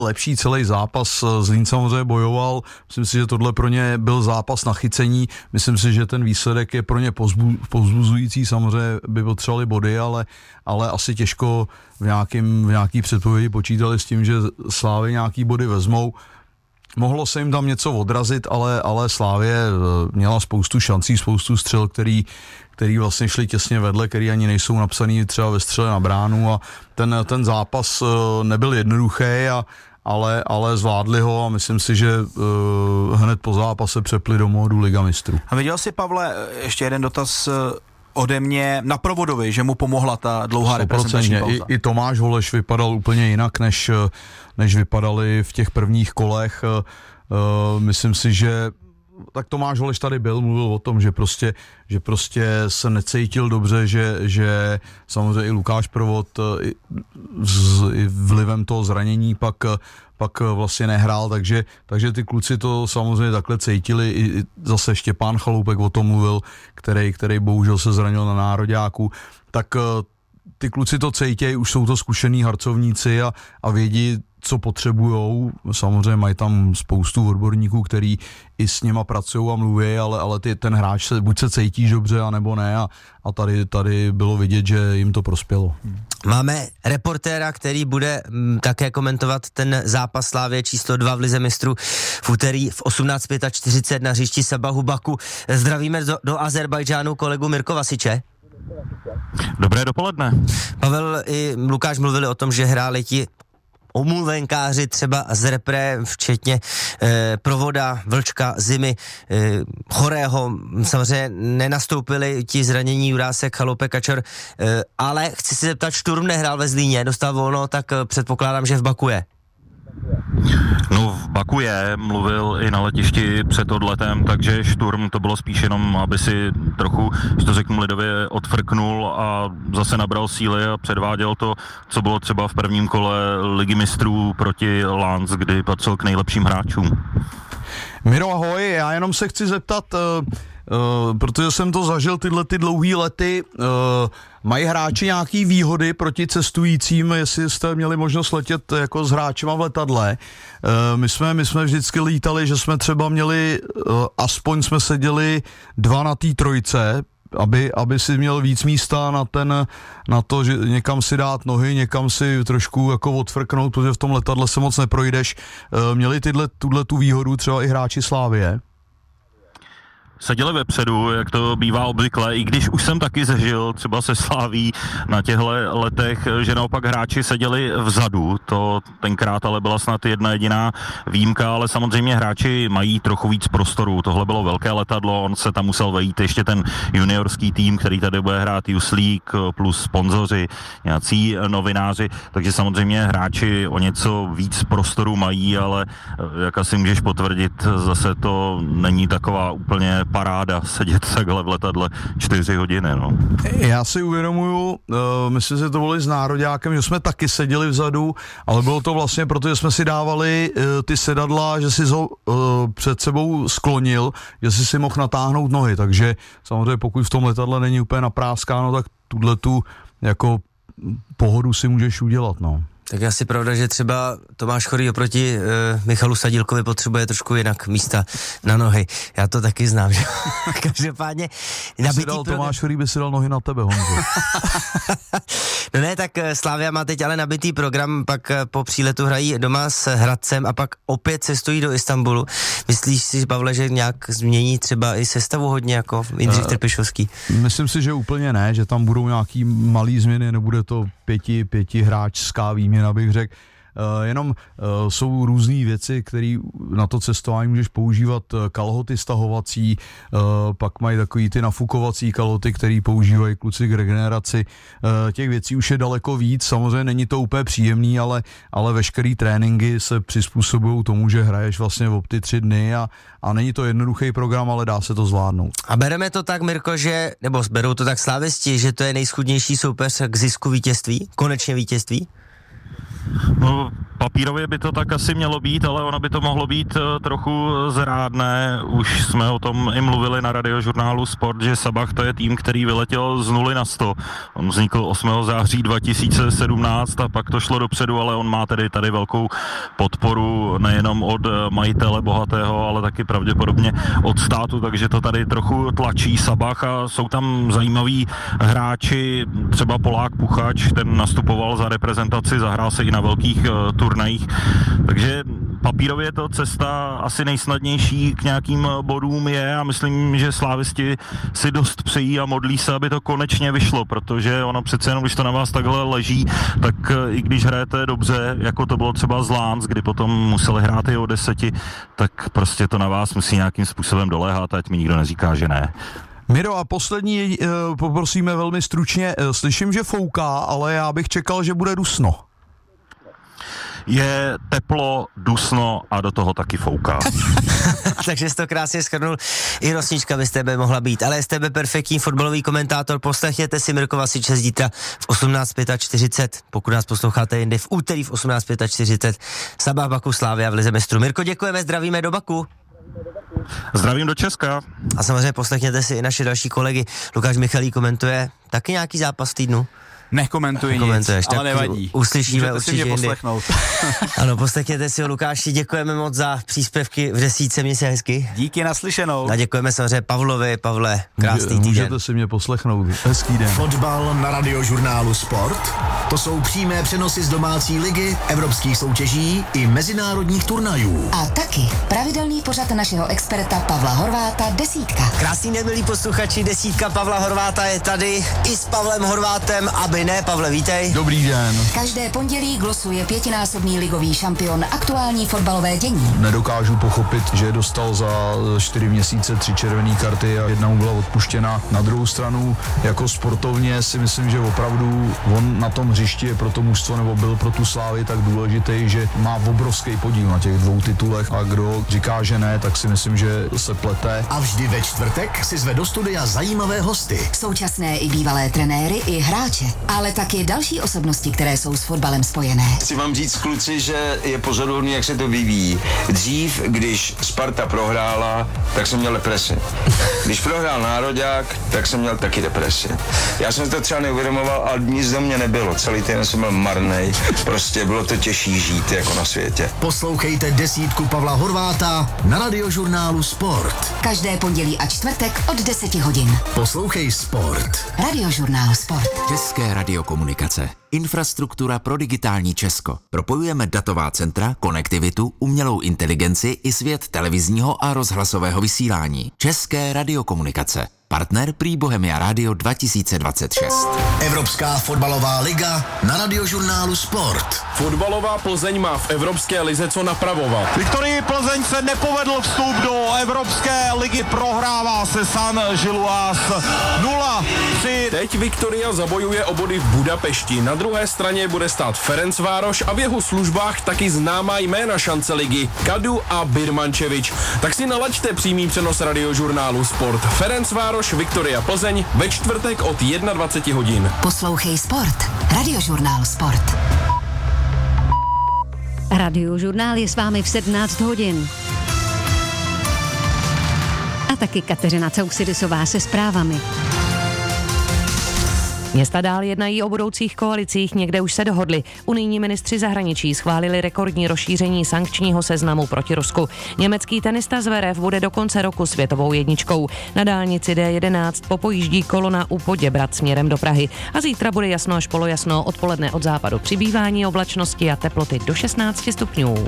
lepší celý zápas. Zlín samozřejmě bojoval, myslím si, že tohle pro ně byl zápas na chycení, myslím si, že ten výsledek je pro ně povzbuzující, samozřejmě by potřebovali body, ale asi těžko v nějaký předpovědi počítali s tím, že Slávy nějaký body vezmou. Mohlo se jim tam něco odrazit, ale Slávie měla spoustu šancí, spoustu střel, který vlastně šli těsně vedle, který ani nejsou napsaný třeba ve střele na bránu, a ten zápas nebyl jednoduchý, ale zvládli ho a myslím si, že hned po zápase přepli do módu Liga mistrů. A viděl jsi, Pavle, ještě jeden dotaz ode mě na Provodovi, že mu pomohla ta dlouhá reprezentační pauza. I Tomáš Holeš vypadal úplně jinak, než vypadali v těch prvních kolech. Myslím si, že tak Tomáš Holeš tady mluvil o tom, že prostě se necítil dobře, že samozřejmě i Lukáš Provod s vlivem toho zranění pak vlastně nehrál, takže ty kluci to samozřejmě takhle cítili. I zase Štěpán Chaloupek o tom mluvil, který bohužel se zranil na nároďáku, tak ty kluci to cítějí, už jsou to zkušený harcovníci a vědí, co potřebujou. Samozřejmě mají tam spoustu odborníků, který i s nima pracují a mluví, ale ten hráč buď se cítí dobře, anebo ne, a tady bylo vidět, že jim to prospělo. Máme reportéra, který bude také komentovat ten zápas Slávie číslo 2 v Lize mistrů v úterý v 18:45 na hřišti Sabahu Baku. Zdravíme do Azerbajdžánu kolegu Mirko Vasiče. Dobré dopoledne. Pavel i Lukáš mluvili o tom, že hráli ti omluvenkáři třeba z repre, včetně Provoda, Vlčka, Zimy, Chorého, samozřejmě nenastoupili ti zranění Jurásek, Chaloupek, Kačor, ale chci se zeptat, Šturm nehrál ve Zlíně, dostal volno, tak předpokládám, že v Baku je. No v Baku mluvil i na letišti před odletem, takže Šturm to bylo spíš jenom, aby si trochu, že to řeknu lidově, odfrknul a zase nabral síly a předváděl to, co bylo třeba v prvním kole Ligy mistrů proti Lans, kdy patřil k nejlepším hráčům. Miro, ahoj, já jenom se chci zeptat, protože jsem to zažil tyhle ty dlouhý lety, mají hráči nějaký výhody proti cestujícím, jestli jste měli možnost letět jako s hráčima v letadle. My jsme vždycky lítali, že jsme třeba měli, aspoň jsme seděli 2 na té trojce, aby si měl víc místa na to, že někam si dát nohy, někam si trošku jako odfrknout, protože v tom letadle se moc neprojdeš. Měli tu výhodu třeba i hráči Slávie? Seděli vepředu, jak to bývá obvykle, i když už jsem taky zažil třeba se Slaví na těchto letech, že naopak hráči seděli vzadu, to tenkrát ale byla snad jedna jediná výjimka, ale samozřejmě hráči mají trochu víc prostoru, tohle bylo velké letadlo, on se tam musel vejít ještě ten juniorský tým, který tady bude hrát Youth League, plus sponzoři, nějací novináři, takže samozřejmě hráči o něco víc prostoru mají, ale jak asi můžeš potvrdit, zase to není taková úplně paráda sedět takhle v letadle 4 hodiny, no. Já si uvědomuju, myslím, že to bylo s nároďákem, že jsme taky seděli vzadu, ale bylo to vlastně, protože jsme si dávali ty sedadla, že si ho před sebou sklonil, že si mohl natáhnout nohy, takže samozřejmě pokud v tom letadle není úplně napráskáno, tak tu jako pohodu si můžeš udělat, no. Tak asi pravda, že třeba Tomáš Chorý oproti Michalu Sadílkovi potřebuje trošku jinak místa na nohy. Já to taky znám, že? Každopádně Tomáš Chorý by si dal nohy na tebe, Honzo. No ne, tak Slavia má teď ale nabitý program, pak po příletu hrají doma s Hradcem a pak opět cestují do Istanbulu. Myslíš si, Pavle, že nějak změní třeba i sestavu hodně jako Jindřich Trpišovský? Myslím si, že úplně ne, že tam budou nějaký malý změny, nebude to pěti hráčská výměna, bych řekl. Jenom jsou různé věci, které na to cestování můžeš používat, kalhoty stahovací, pak mají takový ty nafukovací kalhoty, které používají kluci k regeneraci. Těch věcí už je daleko víc, samozřejmě není to úplně příjemný, ale veškerý tréninky se přizpůsobují tomu, že hraješ vlastně v ty 3 dny a není to jednoduchý program, ale dá se to zvládnout. A bereme to tak, Mirko, nebo berou to tak slávisti, že to je nejschudnější soupeř k zisku vítězství, konečně vítězství? No, papírově by to tak asi mělo být, ale ono by to mohlo být trochu zrádné. Už jsme o tom i mluvili na radiožurnálu Sport, že Sabah to je tým, který vyletěl z 0 na 100. On vznikl 8. září 2017 a pak to šlo dopředu, ale on má tedy tady velkou podporu nejenom od majitele bohatého, ale taky pravděpodobně od státu, takže to tady trochu tlačí Sabah a jsou tam zajímaví hráči, třeba Polák Puchač, ten nastupoval za reprezentaci, zahrál se i na velkých turnajích, takže papírově je to cesta asi nejsnadnější k nějakým bodům je a myslím, že slávisti si dost přejí a modlí se, aby to konečně vyšlo, protože ono přece jenom, když to na vás takhle leží, tak i když hrajete dobře, jako to bylo třeba z Lans, kdy potom museli hrát i o 10, tak prostě to na vás musí nějakým způsobem doléhat, ať mi nikdo neříká, že ne. Miro, a poslední poprosíme velmi stručně. Slyším, že fouká, ale já bych čekal, že bude dusno. Je teplo, dusno a do toho taky fouká. Takže jsi to krásně shrnul. I Rosnička by z tebe mohla být. Ale z tebe perfektní fotbalový komentátor. Poslechněte si Mirko Vasiče zítra v 18:45. Pokud nás posloucháte jindy, v úterý v 18:45. Sabah Baku Slavia v Lize mistrů. Mirko, děkujeme, zdravíme do Baku. Zdravím do Česka. A samozřejmě poslechněte si i naše další kolegy. Lukáš Michalík komentuje taky nějaký zápas v týdnu. Nekomentuji nic, ale nevadí. Uslyšíme určitě si mě jindy. poslechnout. Ano, poslechněte si ho, Lukáši, děkujeme moc za příspěvky v desítce, měj se hezky. Díky, naslyšenou. A děkujeme samozřejmě Pavlovi. Pavle, krásný týden. Můžete si mě poslechnout, hezký den. Fotbal na radiožurnálu Sport. To jsou přímé přenosy z domácí ligy, evropských soutěží i mezinárodních turnajů. A taky pravidelný pořad našeho experta Pavla Horváta Desítka. Krásný den, milí posluchači, desítka Pavla Horváta je tady i s Pavlem Horvátem, aby ne, Pavle, vítej. Dobrý den. Každé pondělí glosuje 5násobný ligový šampion aktuální fotbalové dění. Nedokážu pochopit, že dostal za 4 měsíce 3 červené karty a jedna mu byla odpuštěna. Na druhou stranu, jako sportovně si myslím, že opravdu on na tom hřišti je pro to mužstvo nebo byl pro tu Slávy tak důležitý, že má obrovský podíl na těch 2 titulech a kdo říká, že ne, tak si myslím, že se plete. A vždy ve čtvrtek si zve do studia zajímavé hosty. Současné i bývalé trenéry i hráče, ale taky další osobnosti, které jsou s fotbalem spojené. Chci vám říct, kluci, že je pozoruhodný, jak se to vyvíjí. Dřív, když Sparta prohrála, tak jsem měl depresi. Když prohrál Nároďák, tak jsem měl taky depresi. Já jsem to třeba neuvědomoval, ale nic do mě nebylo. Celý týden jsem byl marnej. Prostě bylo to těžší žít jako na světě. Poslouchejte desítku Pavla Horváta na radiožurnálu Sport. Každé pondělí a čtvrtek od 10 hodin. Poslouchej Sport. Radiožurnál Sport. České radiokomunikace. Infrastruktura pro digitální Česko. Propojujeme datová centra, konektivitu, umělou inteligenci i svět televizního a rozhlasového vysílání. České radiokomunikace. Partner prý Bohemia Radio 2026. Evropská fotbalová liga na radiožurnálu Sport. Fotbalová Plzeň má v Evropské lize co napravovat. Viktorii Plzeň se nepovedl vstup do Evropské ligy, prohrává se San Giluas 0-3. Teď Viktoria zabojuje o body v Budapešti. Na druhé straně bude stát Ferencvároš a v jeho službách taky známá jména šance ligy Kadu a Birmančevič. Tak si nalaďte přímý přenos radiožurnálu Sport. Ferencvároš, Viktoria Plzeň ve čtvrtek od 21 hodin. Poslouchej Sport. Radiožurnál Sport. Radiožurnál je s vámi v 17 hodin. A taky Kateřina Cauxidisová se zprávami. Města dál jednají o budoucích koalicích, někde už se dohodli. Unijní ministři zahraničí schválili rekordní rozšíření sankčního seznamu proti Rusku. Německý tenista Zverev bude do konce roku světovou jedničkou. Na dálnici D11 popojíždí kolona u Poděbrad směrem do Prahy. A zítra bude jasno až polojasno, odpoledne od západu přibývání oblačnosti a teploty do 16 stupňů.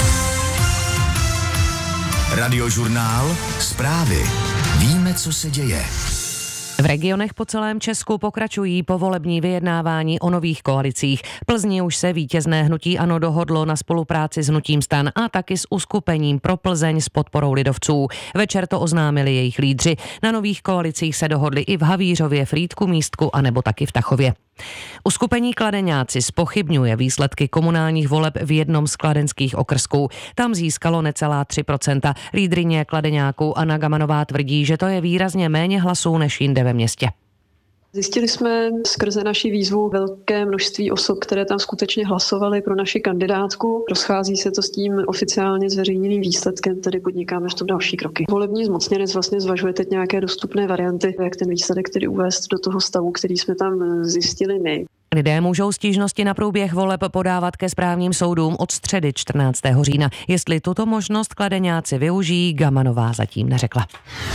Radiožurnál Zprávy. Víme, co se děje. V regionech po celém Česku pokračují povolební vyjednávání o nových koalicích. Plzni už se vítězné hnutí ANO dohodlo na spolupráci s hnutím STAN a taky s uskupením pro Plzeň s podporou lidovců. Večer to oznámili jejich lídři. Na nových koalicích se dohodli i v Havířově, Frýdku, Místku a nebo taky v Tachově. Uskupení Kladeňáci zpochybňuje výsledky komunálních voleb v jednom z kladenských okrsků. Tam získalo necelá 3%. Lídryně Kladeňáků Anna Gamanová tvrdí, že to je výrazně méně hlasů než jinde ve městě. Zjistili jsme skrze naši výzvu velké množství osob, které tam skutečně hlasovaly pro naši kandidátku. Rozchází se to s tím oficiálně zveřejněným výsledkem, tedy podnikáme v tom další kroky. Volební zmocněnec vlastně zvažuje teď nějaké dostupné varianty, jak ten výsledek tedy uvést do toho stavu, který jsme tam zjistili my. Lidé můžou stížnosti na průběh voleb podávat ke správním soudům od středy 14. října. Jestli tuto možnost kladeňáci využijí, Gamanová zatím neřekla.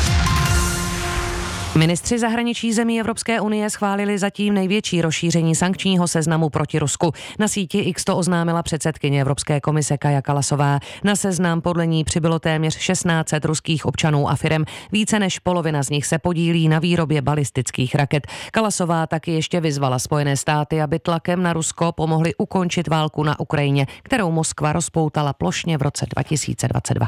Ministři zahraničí zemí Evropské unie schválili zatím největší rozšíření sankčního seznamu proti Rusku. Na síti X to oznámila předsedkyně Evropské komise Kaja Kallasová. Na seznam podle ní přibylo téměř 1600 ruských občanů a firem. Více než polovina z nich se podílí na výrobě balistických raket. Kallasová taky ještě vyzvala Spojené státy, aby tlakem na Rusko pomohli ukončit válku na Ukrajině, kterou Moskva rozpoutala plošně v roce 2022.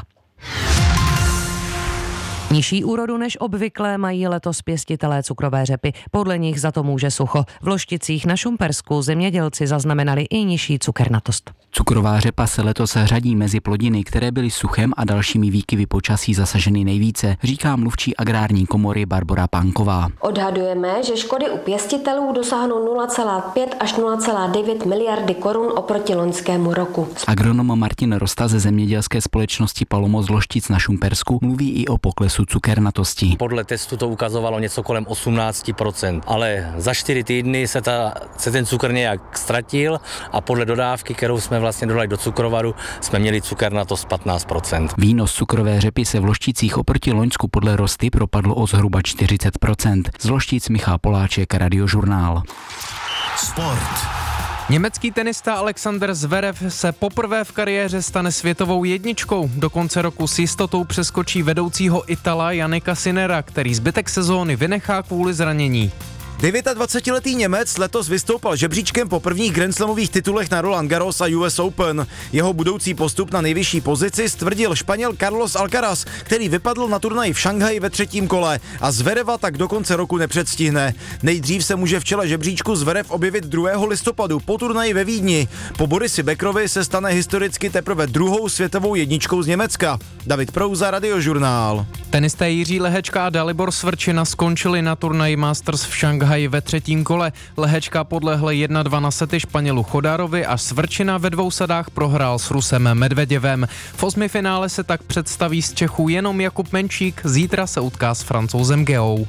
Nižší úrodu než obvykle mají letos pěstitelé cukrové řepy. Podle nich za to může sucho. V Lošticích na Šumpersku zemědělci zaznamenali i nižší cukernatost. Cukrová řepa se letos řadí mezi plodiny, které byly suchem a dalšími výkyvy počasí zasaženy nejvíce, říká mluvčí agrární komory Barbora Pánková. Odhadujeme, že škody u pěstitelů dosáhnou 0,5 až 0,9 miliardy korun oproti loňskému roku. Agronom Martin Rosta ze zemědělské společnosti Palomo z Loštic na Šumpersku mluví i o poklesu cukernatosti. Podle testu to ukazovalo něco kolem 18%, ale za 4 týdny se ten cukr nějak ztratil a podle dodávky, kterou jsme vlastně dodali do cukrovaru, jsme měli cukernatost 15%. Výnos cukrové řepy se v Lošticích oproti loňsku podle Rosty propadl o zhruba 40%. Z Loštic Michal Poláček, Radiožurnál. Sport. Německý tenista Alexander Zverev se poprvé v kariéře stane světovou jedničkou. Do konce roku s jistotou přeskočí vedoucího Itala Jannika Sinnera, který zbytek sezóny vynechá kvůli zranění. 29letý Němec letos vystoupal žebříčkem po prvních grandslamových titulech na Roland Garros a US Open. Jeho budoucí postup na nejvyšší pozici stvrdil Španěl Carlos Alcaraz, který vypadl na turnaji v Šanghaji ve 3. kole a Zvereva tak do konce roku nepředstihne. Nejdřív se může v čele žebříčku Zverev objevit 2. listopadu po turnaji ve Vídni. Po Borisi Beckerovi se stane historicky teprve 2. světovou jedničkou z Německa. David Prouza, Radiožurnál. Tenisté Jiří Lehečka a Dalibor Svrčina skončili na turnaji Masters v Šanghaji ve 3. kole. Lehečka podlehl 1-2 na sety Španělu Chodárovi a Svrčina ve 2 sadách prohrál s Rusem Medveděvem. V 8. finále se tak představí z Čechů jenom Jakub Menčík, zítra se utká s Francouzem Geou.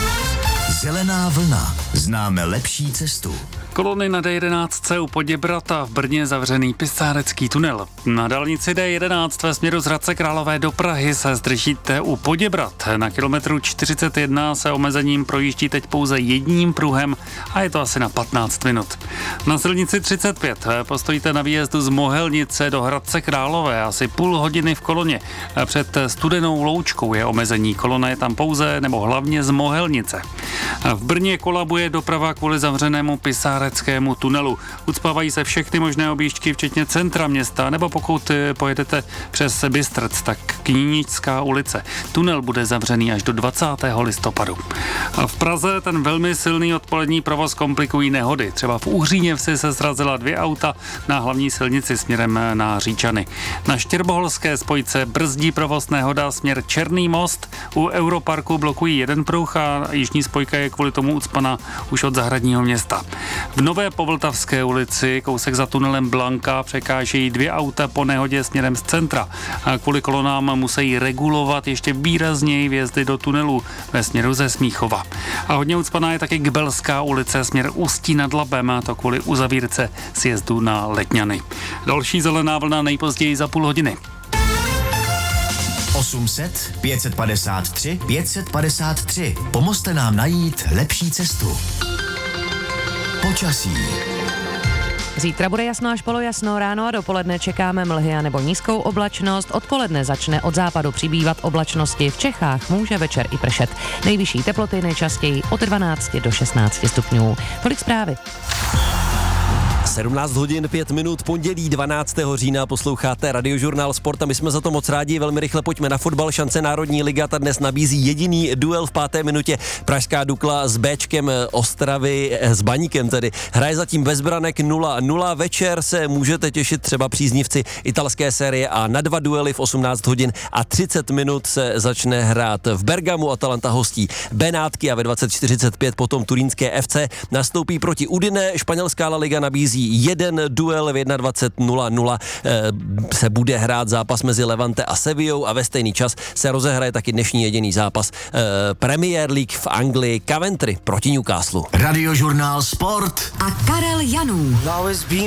Zelená vlna. Známe lepší cestu. Kolony na D11 u Poděbrada, v Brně zavřený Pisárecký tunel. Na dálnici D11 ve směru z Hradce Králové do Prahy se zdržíte u Poděbrad. Na kilometru 41 se omezením projíždí teď pouze jedním pruhem a je to asi na 15 minut. Na silnici 35 postojíte na výjezdu z Mohelnice do Hradce Králové asi půl hodiny v koloně. Před Studenou Loučkou je omezení. Kolona je tam pouze nebo hlavně z Mohelnice. V Brně kolabuje doprava kvůli zavřenému Pisáreckému tunelu. Ucpávají se všechny možné objížďky, včetně centra města, nebo pokud pojedete přes Bystrc, tak Knínická ulice. Tunel bude zavřený až do 20. listopadu. A v Praze ten velmi silný odpolední provoz komplikují nehody. Třeba v Uhříněvsi se srazila 2 auta na hlavní silnici směrem na Říčany. Na Štěrboholské spojce brzdí provoz nehoda směr Černý most. U Europarku blokují jeden pruh a jižní spojka je kvůli tomu ucpaná už od Zahradního města. V Nové Povltavské ulici, kousek za tunelem Blanka, překážejí 2 auta po nehodě směrem z centra. A kvůli kolonám musí regulovat ještě výrazněji vjezdy do tunelu ve směru ze Smíchova. A hodně ucpaná je taky Gbelská ulice, směr Ústí nad Labem, a to kvůli uzavírce sjezdu na Letňany. Další zelená vlna nejpozději za půl hodiny. 800 553 553. Pomozte nám najít lepší cestu. Počasí. Zítra bude jasno až polojasno, ráno a dopoledne čekáme mlhy a nebo nízkou oblačnost. Odpoledne začne od západu přibývat oblačnosti. V Čechách může večer i pršet. Nejvyšší teploty nejčastěji od 12 do 16 stupňů. Tolik zprávy. 17 hodin 5 minut, pondělí 12. října, posloucháte Radiožurnál Sport a my jsme za to moc rádi. Velmi rychle pojďme na fotbal. Šance Národní liga ta dnes nabízí jediný duel v 5. minutě. Pražská Dukla s Bčkem Ostravy, s Baníkem tedy. Hraje zatím bez branek 0-0. Večer se můžete těšit třeba příznivci italské série a na 2 duely v 18 hodin a 30 minut se začne hrát v Bergamu. Atalanta hostí Benátky a ve 20:45 potom turínské FC nastoupí proti Udine. Španělská La Liga nabízí jeden duel v 21:00 se bude hrát zápas mezi Levante a Sevillou a ve stejný čas se rozehraje taky dnešní jediný zápas Premier League v Anglii, Coventry proti Newcastle. Radiožurnál Sport a Karel Janů.